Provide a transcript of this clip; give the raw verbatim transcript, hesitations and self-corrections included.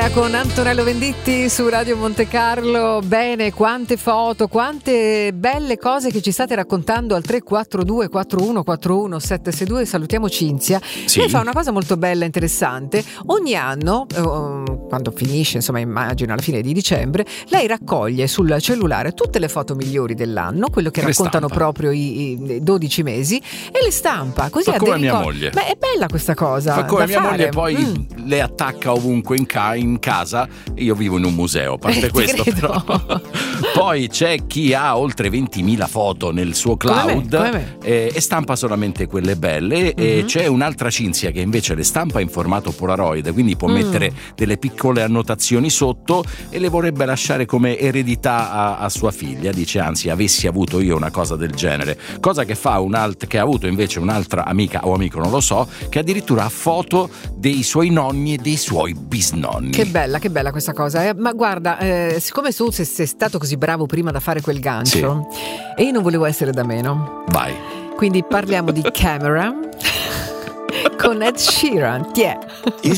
Cinzia con Antonello Venditti su Radio Monte Carlo. Bene, quante foto, quante belle cose che ci state raccontando al tre quattro due quattro uno quattro uno sette sei due. Salutiamo Cinzia. Sì. Lei fa una cosa molto bella e interessante. Ogni anno, eh, quando finisce, insomma immagino alla fine di dicembre, lei raccoglie sul cellulare tutte le foto migliori dell'anno, quello che Le raccontano stampa. proprio i, i dodici mesi, e le stampa. Così Fa ha come dei mia ricor- moglie. Ma è bella questa cosa. Fa come da mia fare. moglie, poi Mm. le attacca ovunque in, ca- in casa. Io vivo in un museo, a parte Eh, ti questo, credo. però. Poi c'è chi ha oltre ventimila foto nel suo Come me, cloud come me. eh, e stampa solamente quelle belle. E Mhm. c'è un'altra Cinzia che invece le stampa in formato Polaroid, quindi può Mm. mettere delle piccole annotazioni sotto e le vorrebbe lasciare come eredità a, a sua figlia. Dice, anzi, avessi avuto io una cosa del genere. Cosa che fa un alt- che ha avuto invece un'altra amica o amico, non lo so, che addirittura ha foto dei suoi nonni e dei suoi bisnonni. Che bella, che bella questa cosa. eh. Ma guarda, eh, siccome tu sei, sei stato così bravo prima da fare quel gancio, e io non volevo essere da meno, Vai. quindi parliamo di Camera con Ed Sheeran. Ti è? You